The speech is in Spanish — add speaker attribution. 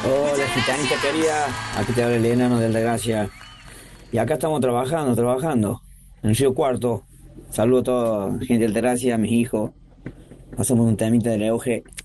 Speaker 1: Hola, gitanita querida, aquí te habla el enano de Altagracia. Y acá estamos trabajando, en Río Cuarto. Saludo a toda la gente de Altagracia, a mis hijos. Pasamos un temita del Euge.